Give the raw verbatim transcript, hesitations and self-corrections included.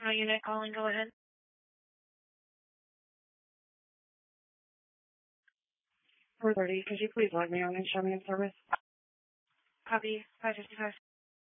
Techno unit calling, go ahead. four thirty, could you please log me on and show me in service? Copy, five fifty-five.